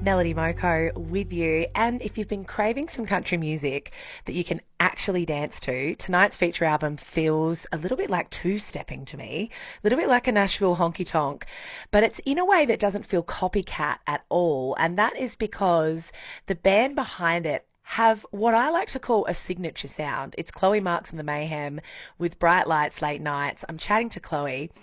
Melody Moko with you. And if you've been craving some country music that you can actually dance to, tonight's feature album feels a little bit like two-stepping to me, a little bit like a Nashville honky tonk, but it's in a way that doesn't feel copycat at all. And that is because the band behind it have what I like to call a signature sound. It's Chloe Marks and the Mayhem with Bright Lights, Late Nights. I'm chatting to Chloe,